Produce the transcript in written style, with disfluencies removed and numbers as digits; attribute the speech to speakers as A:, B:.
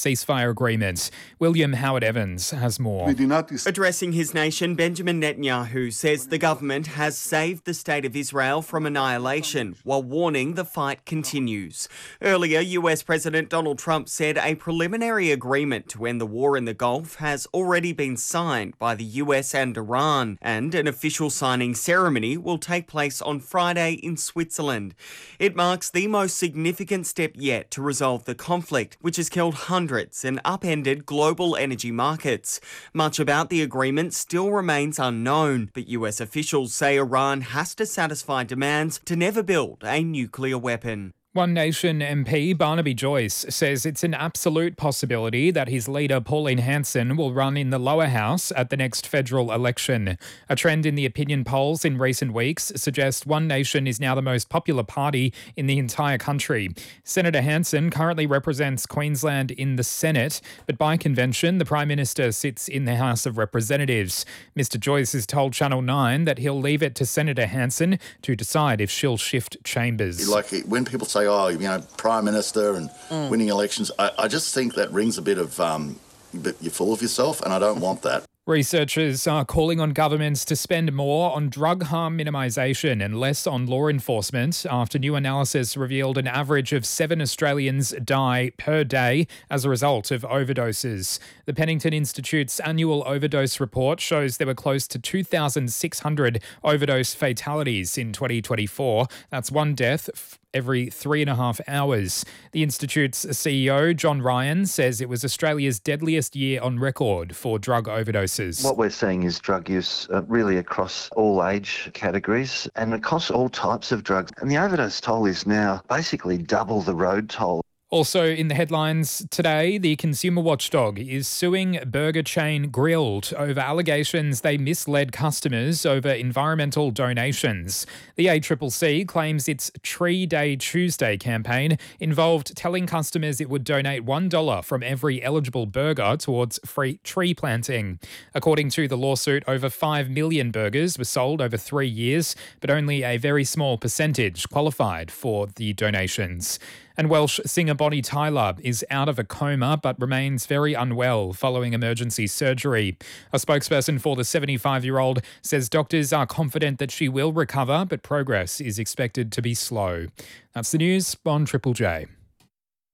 A: ceasefire agreement. William Howard Evans has more.
B: Addressing his nation, Benjamin Netanyahu says the government has saved the state of Israel from annihilation, while warning the fight continues. Earlier, US President Donald Trump said a preliminary agreement to end the war in the Gulf has already been signed by the US and Iran, and an official signing ceremony will take place on Friday in Switzerland. It marks the most significant step yet to resolve the conflict, which has killed hundreds and upended global energy markets. Much about the agreement still remains unknown, but US officials say Iran has to satisfy demands to never build a nuclear weapon.
A: One Nation MP Barnaby Joyce says it's an absolute possibility that his leader Pauline Hanson will run in the lower house at the next federal election. A trend in the opinion polls in recent weeks suggests One Nation is now the most popular party in the entire country. Senator Hanson currently represents Queensland in the Senate, but by convention, the Prime Minister sits in the House of Representatives. Mr Joyce has told Channel 9 that he'll leave it to Senator Hanson to decide if she'll shift chambers.
C: Like when people say, Prime Minister and winning elections, I just think that rings a bit of you're full of yourself, and I don't want that.
A: Researchers are calling on governments to spend more on drug harm minimisation and less on law enforcement after new analysis revealed an average of 7 Australians die per day as a result of overdoses. The Pennington Institute's annual overdose report shows there were close to 2,600 overdose fatalities in 2024. That's one death every 3.5 hours. The Institute's CEO, John Ryan, says it was Australia's deadliest year on record for drug overdoses.
D: What we're seeing is drug use really across all age categories and across all types of drugs. And the overdose toll is now basically double the road toll.
A: Also in the headlines today, the consumer watchdog is suing burger chain Grilled over allegations they misled customers over environmental donations. The ACCC claims its Tree Day Tuesday campaign involved telling customers it would donate $1 from every eligible burger towards free tree planting. According to the lawsuit, over 5 million burgers were sold over 3 years, but only a very small percentage qualified for the donations. And Welsh singer Bonnie Tyler is out of a coma but remains very unwell following emergency surgery. A spokesperson for the 75-year-old says doctors are confident that she will recover, but progress is expected to be slow. That's the news on Triple J.